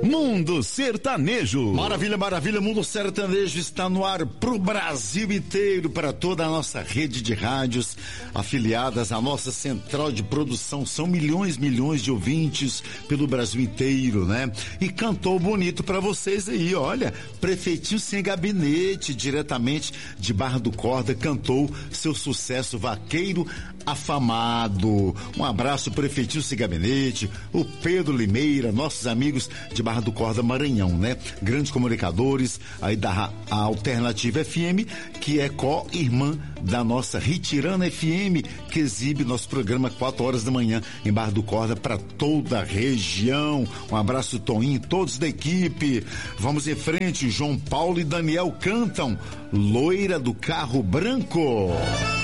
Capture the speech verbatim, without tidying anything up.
Mundo Sertanejo. Maravilha, maravilha, Mundo Sertanejo está no ar pro Brasil inteiro, para toda a nossa rede de rádios afiliadas à nossa central de produção. São milhões, milhões de ouvintes pelo Brasil inteiro, né? E cantou bonito para vocês aí, olha, Prefeitinho Sem Gabinete, diretamente de Barra do Corda, cantou seu sucesso Vaqueiro Afamado. Um abraço, Prefeitinho Sem Gabinete, o Pedro Limeira, nossos amigos de Barra do Corda, Maranhão, né? Grandes comunicadores aí da Alternativa F M, que é co-irmã da nossa Ritirana F M, que exibe nosso programa quatro horas da manhã em Barra do Corda para toda a região. Um abraço, Toninho, todos da equipe. Vamos em frente, João Paulo e Daniel cantam Loira do Carro Branco.